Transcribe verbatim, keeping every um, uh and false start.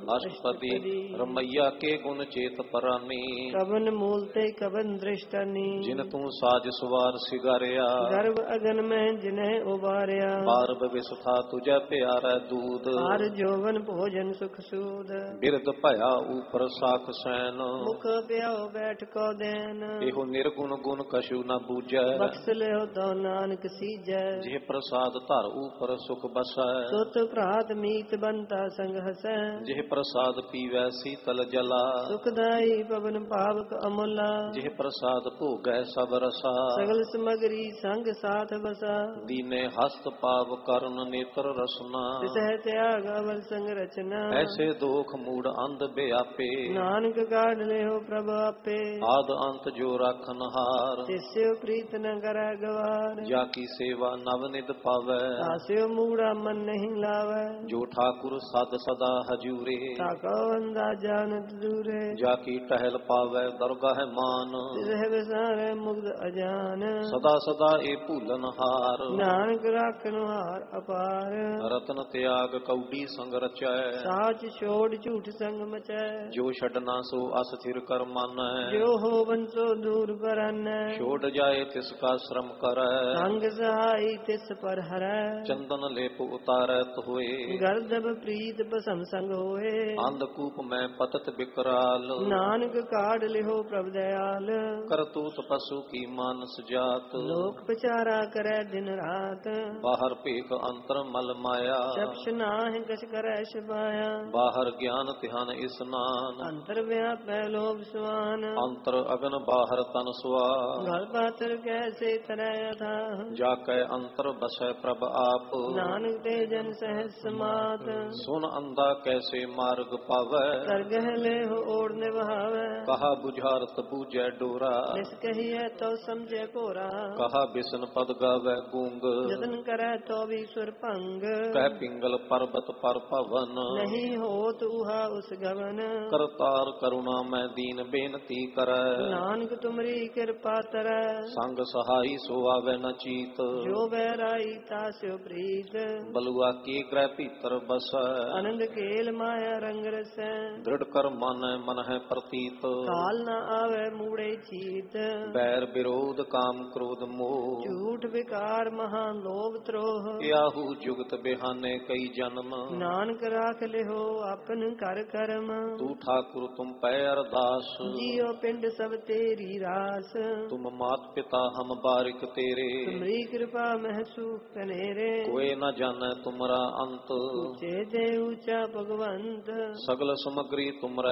अष्टपदी रमैया के गुण चेत परानी कवन मूल ते कवन दृष्टनी जिन तू साज सुवार सिगारिया गर्भ अगन में जिन्हें उबारिया बार बविस था तुझे प्यारा दूध आर जोवन भोजन सुख सूद बिरद भया ऊपर साख सैन मुख प्याओ बैठ को देन एहो निर्गुण गुण कछु न बूझै बख्श ले तो नानक सीजै जिह प्रसाद धर ऊपर सुख बसै सुत प्रात मीत बनता संग हसै जिह प्रसाद पीवै शीतल जला सुखदाई पवन पावक अमोला जिह प्रसाद भोगै सब रसा सगल समगरी संग साथ बसा दीने हस्त पाव करण नेत्र रसना सह त्याग अवल संग रचना ऐसे दोख मूड अंध व्यापे नानक गाढ़ ले हो प्रभ आपे आद अंत जो राखन हार तिस्यो प्रीत न करै गवार जा की सेवा नव निध पावै तास्यो मूड़ा मन नहीं लावै जो ठाकुर सद सदा हजूरे ताको अंदा जानत दूरे जा की टहल पावै दरगाह मान रह विसारे मुग्ध अजान सदा सदा ए भूलन हार नानक राखन हार अपार रतन त्याग कौडी संग रचै साच छोड़ झूठ संग मचै जो छडना सो अस्थिर कर मानै जो हो बंसो दूर करन छोड़ जाए तिसका श्रम करै संग सहाई तिस पर हरै चंदन लेप उतारत होए गर्दभ प्रीत बसम संग होए अंधकूप में पतत बिकराल नानक काढ़ लिहो प्रभ दयाल करतूत पशु की मानस जात लोक पचारा करे दिन रात बाहर पेख अंतर मल माया चपश नाहि कछ करे शिवाया बाहर ज्ञान ध्यान स्नान अंतर व्यापै लोभ स्वान अंतर अगन बाहर तन सुआ घर पात्र कैसे तरह था जाकै अंतर बसै प्रभ आप नानक ते जन सहज समात सुन अंधा कैसे मार्ग पावै कर गह ले हो ओढ़ निभावै कहा बुझारत बूझै डोरा जिस कहिए तो समझे कोरा कहा बिसन पद गावै गूंग जतन करे तो भी सुर भंग कह पिंगल पर्वत पर पवन नहीं होत उहा उस गवन करतार करुणा मैं दीन बेनती करै नानक तुमरी कृपा तरह संग सहाई सो आवे न चीत जो बैराई तास्यो प्रीत बलुआ के ग्रह भीतर बसै आनंद केल माया रंग रसै दृढ़ कर मानै मन है प्रतीत काल न आवे मूड़े चीत बैर विरोध काम क्रोध मोह झूठ विकार महान लोभ त्रोह याहू जुगत बेहाने कई जन्म नानक राख लिहो अपन कर कर्म तू ठाकुर तुम पै अरदास जियो पिंड सब तेरी रास तुम मात पिता हम बारिक तेरे तुमरी कृपा महसूख कनेरे कोई न जाने तुमरा अंत ऊंचे दे ऊंचा भगवंत सगल समग्री तुमरा